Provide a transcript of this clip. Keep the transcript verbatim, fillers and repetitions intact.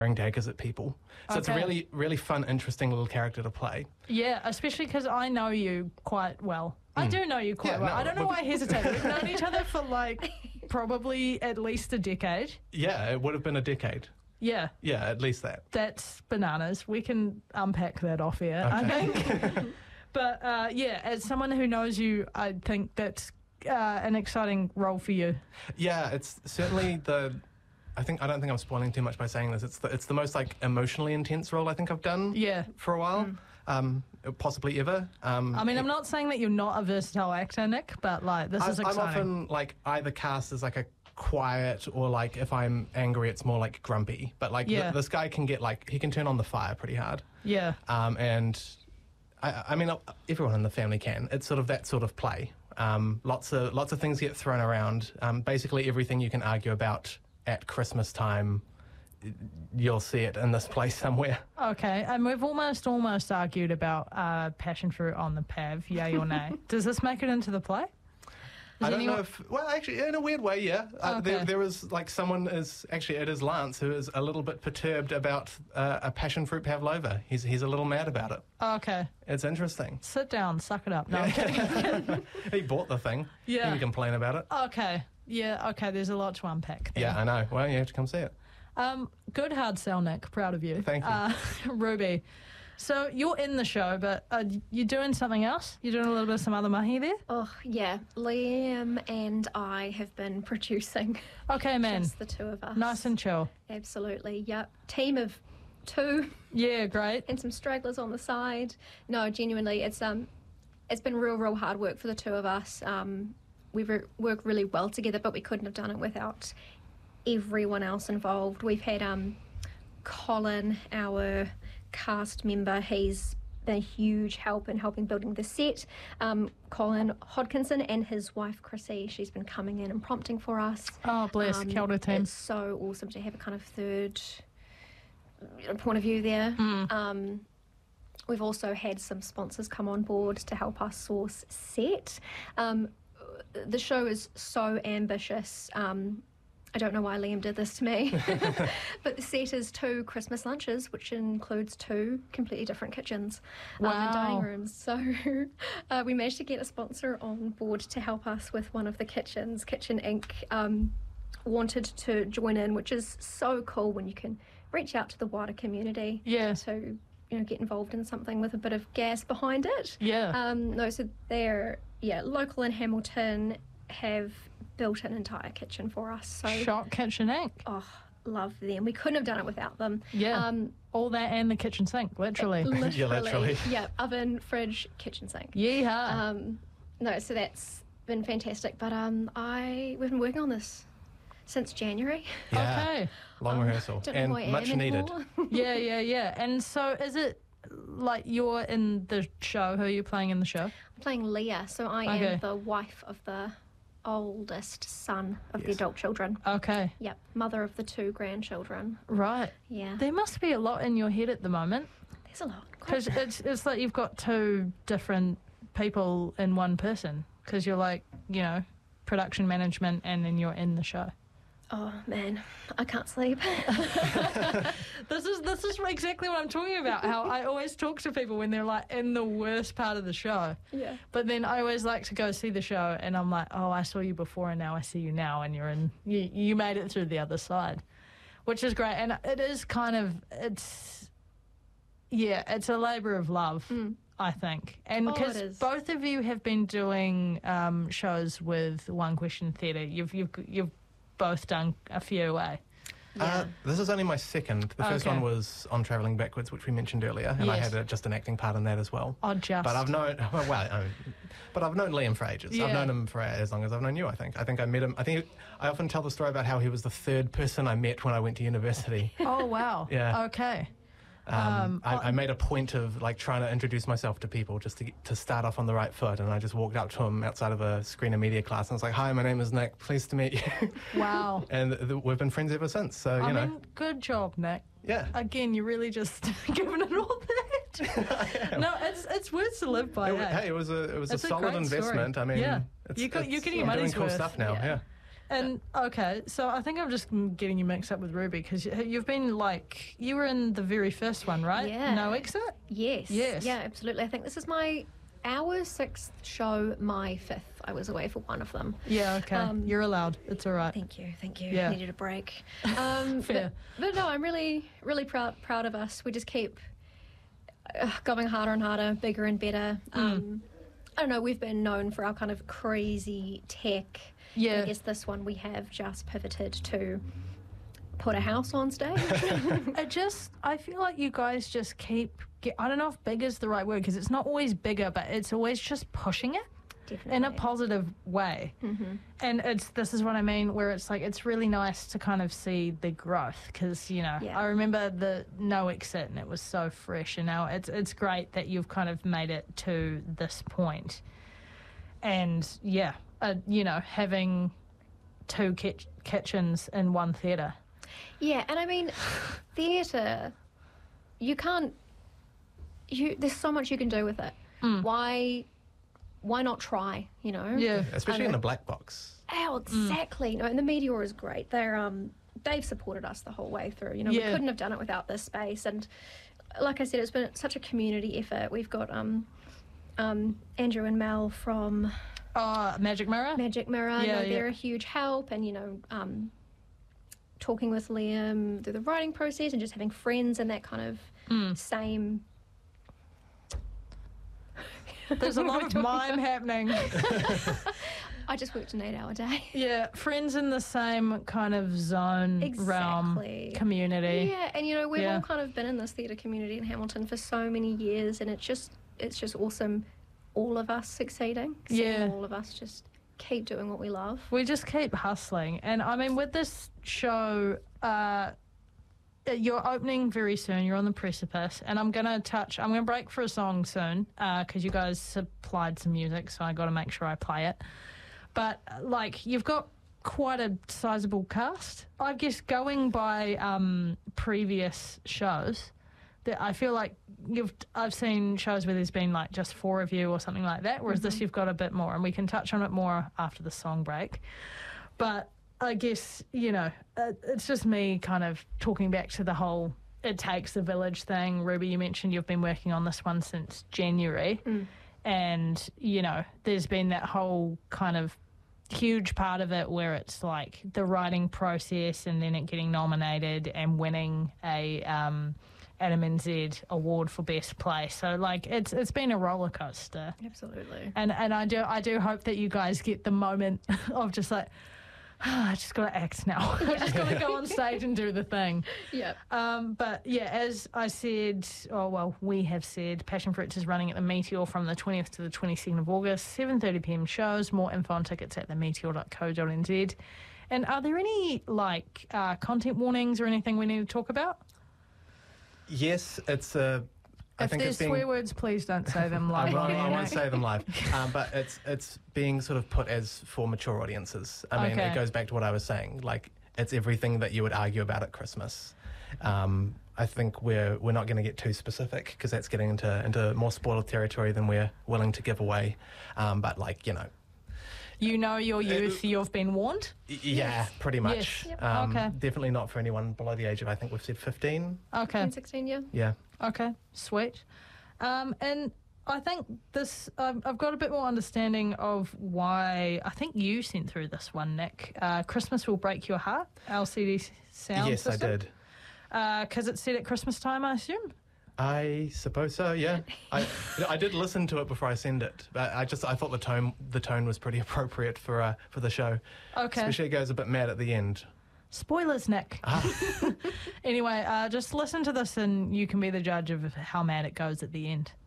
daggers at people. So it's a Okay. really, really fun, interesting little character to play. Yeah, especially because I know you quite well. I do know you quite Yeah, well. no, I don't know we've- why I hesitate. We've known each other for like probably at least a decade. Yeah, it would have been a decade. Yeah, Yeah, at least that. that's bananas. We can unpack that off here, I think. But uh, yeah, as someone who knows you, I think that's uh, an exciting role for you. Yeah, it's certainly the. I think I don't think I'm spoiling too much by saying this. It's the it's the most like emotionally intense role I think I've done. Yeah. For a while, um, possibly ever. Um, I mean, I'm not saying that you're not a versatile actor, Nick, but like this is I'm, I'm exciting. often like either cast as like a quiet or like if I'm angry, it's more like grumpy. But like Yeah. th- this guy can get like he can turn on the fire pretty hard. Yeah. Um, and I, I mean, uh, everyone in the family can. It's sort of that sort of play. Um, lots of lots of things get thrown around. Um, basically, everything you can argue about at Christmas time, you'll see it in this place somewhere. Okay, and we've almost almost argued about uh, passion fruit on the P A V, yay or nay. Does this make it into the play? Does I don't anyone- know if, well, actually, in a weird way, yeah. Uh, Okay. there, there is, like, someone is, actually, it is Lance, who is a little bit perturbed about uh, a passion fruit pavlova. He's he's a little mad about it. Okay, It's interesting. sit down, suck it up. No, I'm kidding. He bought the thing. Yeah. He can complain about it. Okay, yeah, okay, there's a lot to unpack there. Yeah, I know. Well, you have to come see it. Um, good hard sell, Nick. Proud of you. Thank you. Uh, Ruby. So you're in the show, but uh, you're doing something else? You're doing a little bit of some other mahi there? Oh, yeah. Liam and I have been producing. Okay, man. Just the two of us. Nice and chill. Absolutely, yep. Team of two Yeah, great. and some stragglers on the side. No, genuinely, it's um, it's been real, real hard work for the two of us. Um, we've re- worked really well together, but we couldn't have done it without everyone else involved. We've had um, Colin, our cast member. He's been a huge help in helping building the set. Um, Colin Hodkinson and his wife Chrissy, she's been coming in and prompting for us. Oh, bless. Um, Kia ora, team. It's so awesome to have a kind of third uh, point of view there. Um, we've also had some sponsors come on board to help us source set. Um, the show is so ambitious. Um, I don't know why Liam did this to me, but the set is two Christmas lunches, which includes two completely different kitchens um, and Wow. dining rooms. So uh, we managed to get a sponsor on board to help us with one of the kitchens. Kitchen Incorporated um, wanted to join in, which is so cool when you can reach out to the wider community Yeah. to you know get involved in something with a bit of gas behind it. Yeah. Um, no, so they're yeah local in Hamilton have built an entire kitchen for us. So Shot Kitchen Incorporated. oh, love them. We couldn't have done it without them. Yeah. Um, All that and the kitchen sink, literally. literally, Yeah, literally. yeah, oven, fridge, kitchen sink. Yeehaw. Um, no, so that's been fantastic. But um, I we've been working on this since January. Yeah. Okay. Long Um, rehearsal. Don't know And who I much am needed. anymore. Yeah, yeah, yeah. And so is it like you're in the show? Who are you playing in the show? I'm playing Leah, so I Okay. am the wife of the oldest son of the Yes. adult children. Okay. Yep, mother of the two grandchildren. Right. Yeah, There must be a lot in your head at the moment. there's a lot. Because it's, it's like you've got two different people in one person. Because you're like, you know, production management and then you're in the show. Oh man, I can't sleep. This is this is exactly what I'm talking about. How I always talk to people when they're like in the worst part of the show. Yeah. But then I always like to go see the show and I'm like, oh, I saw you before and now I see you now and you're in, you, you made it through the other side, which is great. And it is kind of, it's, yeah, it's a labour of love, I think. And Oh, it because is. both of you have been doing um, shows with One Question Theatre, you've, you've, you've both done a few, eh? Uh, this is only my second. The first Okay. one was on Travelling Backwards, which we mentioned earlier, and I Yes. had a, just an acting part in that as well. Oh, just. But I've known, well, I mean, but I've known Liam for ages. Yeah. I've known him for as long as I've known you. I think. I think I met him. I think I often tell the story about how he was the third person I met when I went to university. Oh, wow. Yeah. Okay. Um, Um, I, I made a point of like trying to introduce myself to people just to to start off on the right foot, and I just walked up to him outside of a screen and media class and was like, "Hi, my name is Nick. Pleased to meet you." Wow. and th- th- we've been friends ever since. So you I know, mean, good job, Nick. yeah. Again, you're really just giving it all that. No, it's it's words to live by. It wa- eh? hey, it was a it was It's a a solid grew story. investment. I mean, Yeah. it's, You could- you it's- could get your I'm money's doing cool worth. stuff now. Yeah. Yeah. And okay, so I think I'm just getting you mixed up with Ruby because you've been like you were in the very first one, right? Yeah. No Exit. Yes. Yes. Yeah, absolutely. I think this is my our sixth show, my fifth. I was away for one of them. Yeah. Okay. Um, You're allowed. It's all right. Thank you, thank you. Yeah. Needed a break. Um, Fair. But, but no, I'm really, really proud proud of us. We just keep uh, going harder and harder, bigger and better. Um, I don't know. We've been known for our kind of crazy tech. Yeah. I guess this one we have just pivoted to put a house on stage. It just, I feel like you guys just keep, get, I don't know if big is the right word because it's not always bigger, but it's always just pushing it Definitely. in a positive way. Mm-hmm. And it's, this is what I mean, where it's like, it's really nice to kind of see the growth because, you know, Yeah. I remember the No Exit and it was so fresh and now it's, it's great that you've kind of made it to this point. And yeah, uh, you know, having two kit- kitchens in one theatre. Yeah, and I mean, theatre, you can't. You there's so much you can do with it. Mm. Why, why not try? You know. Yeah. Especially I in know. the black box. Oh, exactly. No, and the Meteor is great. They're um, they've supported us the whole way through. You know, Yeah. we couldn't have done it without this space. And like I said, it's been such a community effort. We've got um, um, Andrew and Mel from Oh, Magic Mirror? Magic Mirror. Yeah, no, they're yeah. a huge help, and you know, um, talking with Liam through the writing process, and just having friends in that kind of Mm. same. There's a lot of mime happening. I just worked an eight-hour day. Yeah, friends in the same kind of zone, realm, Exactly. community. Yeah, and you know, we've Yeah. all kind of been in this theatre community in Hamilton for so many years, and it's just it's just awesome. All of us succeeding. Seeing Yeah. all of us just keep doing what we love. We just keep hustling. And I mean, with this show, uh, you're opening very soon. You're on the precipice. And I'm going to touch, I'm going to break for a song soon because you guys supplied some music, so I got to make sure I play it. But, uh, like, you've got quite a sizable cast. I guess going by um, previous shows, that I feel like you've I've seen shows where there's been like just four of you or something like that, whereas this you've got a bit more, and we can touch on it more after the song break. But I guess, you know, it, it's just me kind of talking back to the whole it takes a village thing. Ruby, you mentioned you've been working on this one since January, Mm. and you know, there's been that whole kind of huge part of it where it's like the writing process and then it getting nominated and winning a um, Adam N Z award for best play. So like it's it's been a roller coaster, Absolutely. and and I do I do hope that you guys get the moment of just like "Ah, I just got to act now. I just got to go on stage and do the thing. Yeah. Um, but yeah, as I said, oh well, we have said, Passion Fruits is running at the Meteor from the twentieth to the twenty-second of August, seven thirty p.m. shows. More info and tickets at the meteor dot co dot n z. And are there any like uh, content warnings or anything we need to talk about? Yes, it's a. I if think there's it's being. swear words, please don't say them I live won't, on I air. won't say them live, um, but it's it's being sort of put as for mature audiences. I mean, Okay. it goes back to what I was saying. Like, it's everything that you would argue about at Christmas. Um, I think we're we're not going to get too specific because that's getting into into more spoiled territory than we're willing to give away. Um, but like, you know, You know your youth, you've been warned. y- yeah, pretty much. Yes. Yep. Um, Okay. Definitely not for anyone below the age of, I think we've said fifteen. Okay. twenty sixteen, yeah. Yeah. Okay, sweet. Um, and I think this, I've, I've got a bit more understanding of why, I think you sent through this one, Nick. Uh, Christmas Will Break Your Heart, L C D sound yes, system. I did. Because it's set at Christmas time, I assume? I suppose so. Yeah, I I did listen to it before I sent it, but I just I thought the tone the tone was pretty appropriate for uh, for the show. Okay. Especially it goes a bit mad at the end. Spoilers, Nick. Ah. Anyway, uh, just listen to this and you can be the judge of how mad it goes at the end.